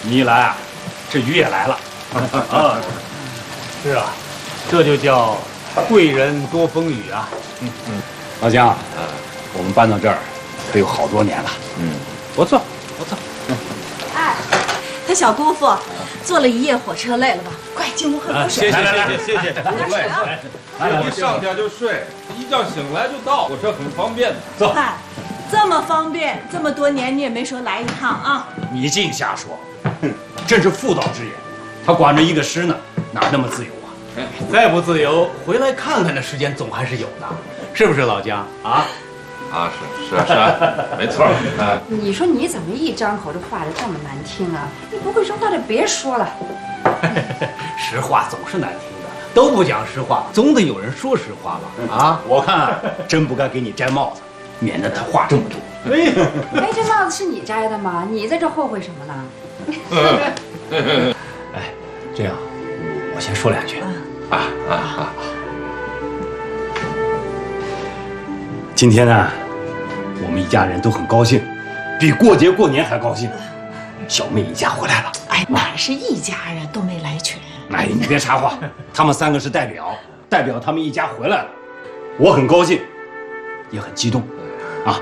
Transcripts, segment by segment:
你一来啊，这雨也来了。 啊，是啊，这就叫贵人多风雨啊。 老姜，我们搬到这儿可有好多年了。不错，不错。 哎，他小姑父坐了一夜火车，累了吧？快进屋喝口水。 谢谢， 拿水啊！ 一上家就睡，一觉醒来就到，火车很方便的。 走。 嗨，这么方便，这么多年你也没说来一趟啊？ 你净瞎说，真是妇道之言。他管着一个师呢，哪那么自由啊？ 再不自由，回来看看的时间总还是有的，是不是老姜啊？ 是，没错。 你说你怎么一张口就话就这么难听啊？你不会说话就别说了。 实话总是难听的，都不讲实话，总得有人说实话吧？啊， 我看真不该给你摘帽子，免得他话这么多。 哎，这帽子是你摘的吗？你在这后悔什么呢？ 哎，这样，我先说两句。 今天呢，我们一家人都很高兴，比过节过年还高兴。小妹一家回来了。 哎，哪是一家人，都没来全。 哎，你别插话，他们3个是代表他们一家回来了，我很高兴，也很激动，啊，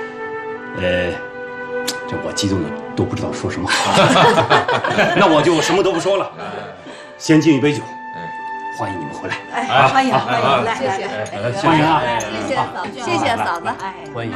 这我激动的都不知道说什么好，那我就什么都不说了，先敬一杯酒，欢迎你们回来。 哎，欢迎回来， 谢谢， 欢迎啊！ 谢谢嫂子，哎， 欢迎。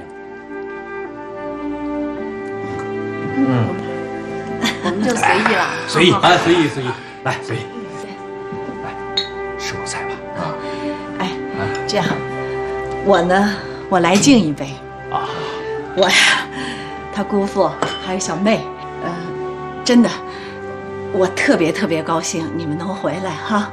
我们就随意了， 随意啊，随意， 来随意，来吃口菜吧。 哎，这样，我呢，我来敬一杯啊，我呀，他姑父还有小妹，真的，我特别高兴你们能回来哈，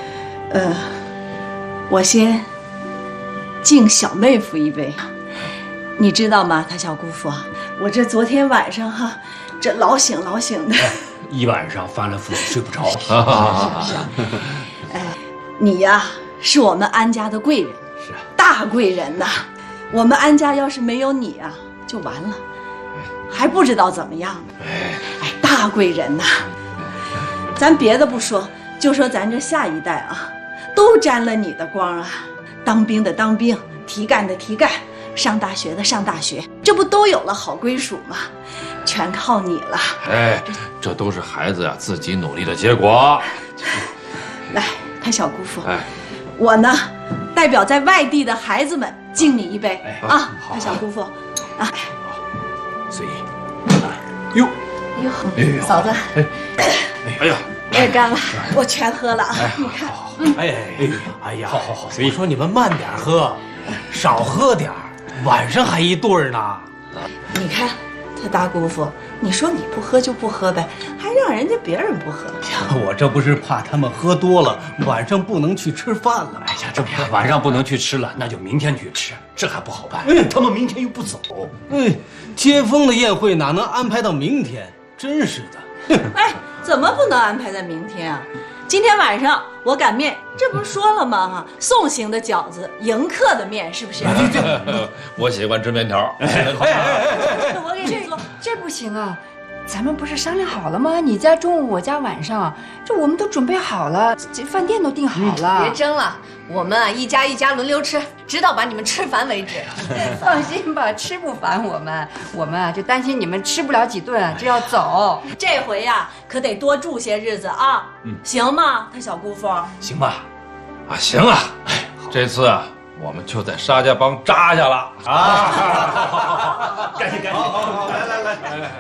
我先敬小妹夫一杯，你知道吗？他小姑父啊，我这昨天晚上哈，这老醒的， 一晚上翻来覆去睡不着。 是，哎，你呀是我们安家的贵人， 是大贵人呐。我们安家要是没有你啊，就完了，还不知道怎么样呢。哎，大贵人呐，咱别的不说，就说咱这下一代啊，都沾了你的光啊。当兵的当兵，提干的提干，上大学的上大学，这不都有了好归属吗？全靠你了。 哎，这都是孩子呀自己努力的结果。 来，他小姑父，我呢，代表在外地的孩子们敬你一杯啊！他小姑父，啊， 随意。 哟，嫂子， 哎呀， 我也干了，我全喝了啊！你看， 哎呀，好，所以说你们慢点喝，少喝点儿，晚上还一对儿呢。 你看他大姑父，你说你不喝就不喝呗，还让人家别人不喝。 我这不是怕他们喝多了，晚上不能去吃饭了。 哎呀，这晚上不能去吃了，那就明天去吃，这还不好办。他们明天又不走。 接风的宴会哪能安排到明天？真是的。 哎，怎么不能安排在明天啊？今天晚上我擀面，这不是说了吗？哈，送行的饺子，迎客的面，是不是？ 我喜欢吃面条。 我给你做， 这不行啊！咱们不是商量好了吗？你家中午，我家晚上，这我们都准备好了，这饭店都订好了。 别争了，我们啊一家轮流吃，直到把你们吃烦为止。 放心吧，吃不烦我们啊就担心你们吃不了几顿就要走。 这回呀，可得多住些日子啊，行吗？他小姑父， 行吧？ 行啊，这次啊，我们就在沙家浜扎下了啊！ 赶紧， 好，来。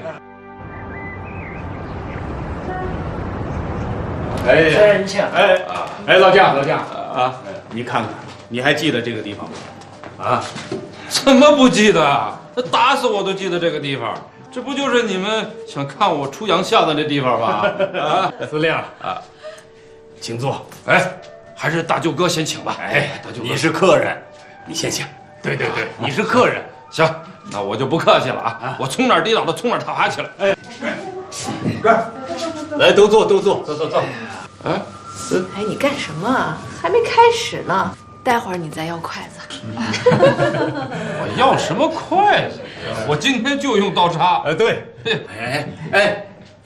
真像。老姜啊，你看看，你还记得这个地方吗？啊， 怎么不记得啊？打死我都记得这个地方。这不就是你们想看我出洋相的那地方吗？啊， 司令啊，请坐。 还是大舅哥先请吧。大舅哥， 你是客人，你先请。 对，你是客人。 行，那我就不客气了啊！我从哪儿跌倒的从哪儿爬起来。 来，都坐。坐。 哎，你干什么啊？还没开始呢，待会儿你再要筷子。 我要什么筷子？我今天就用刀叉。 对。